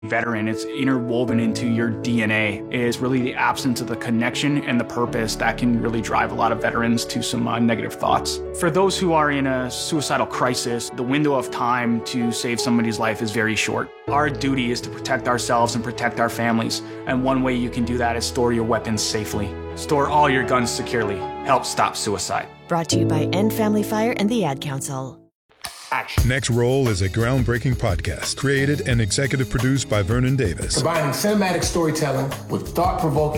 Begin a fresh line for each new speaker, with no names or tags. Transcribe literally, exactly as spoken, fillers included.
Veteran, it's interwoven into your D N A, is really the absence of the connection and the purpose that can really drive a lot of veterans to some uh, negative thoughts. For those who are in a suicidal crisis, the window of time to save somebody's life is very short. Our duty is to protect ourselves and protect our families, and one way you can do that is store your weapons safely. Store all your guns securely. Help stop suicide.
Brought to you by End Family Fire and the Ad Council.
Action. Next Roll is a groundbreaking podcast created and executive produced by Vernon Davis.
Combining cinematic storytelling with thought-provoking